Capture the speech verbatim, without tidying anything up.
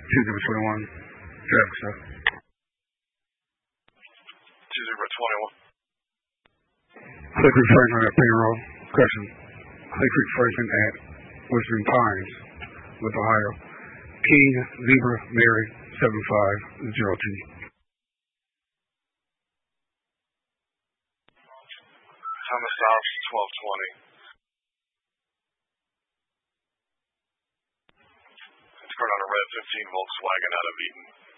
two zero twenty-one. Traffic stop. two zero twenty-one. Click referring on that payroll. Question. Click referring at Western Pines with Ohio. King, Zebra, Mary, seven five zero two. Time of stops, twelve twenty. It's on a red fifteen Volkswagen out of Eaton.